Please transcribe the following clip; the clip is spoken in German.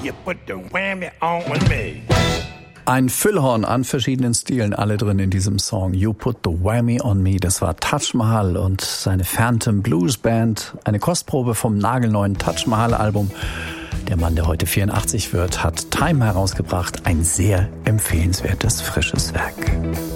you put the whammy on me. Ein Füllhorn an verschiedenen Stilen, alle drin in diesem Song. You Put the Whammy on Me. Das war Taj Mahal und seine Phantom Blues Band. Eine Kostprobe vom nagelneuen Taj Mahal Album. Der Mann, der heute 84 wird, hat Time herausgebracht. Ein sehr empfehlenswertes, frisches Werk.